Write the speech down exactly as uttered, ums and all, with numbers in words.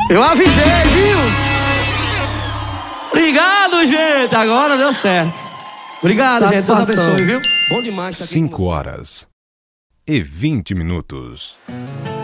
Eu avisei, viu? Obrigado, gente. Agora deu certo. Obrigado, gente. Deus abençoe, viu? Bom demais estar aqui com cinco horas e vinte minutos.